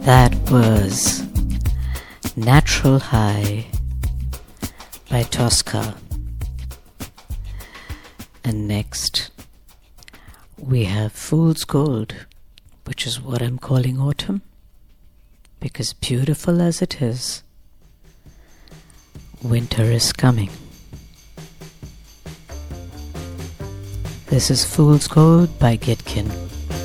That was Natural High by Tosca. And next we have Fool's Gold, which is what I'm calling autumn, because beautiful as it is, winter is coming. This is Fool's Gold by Gitkin.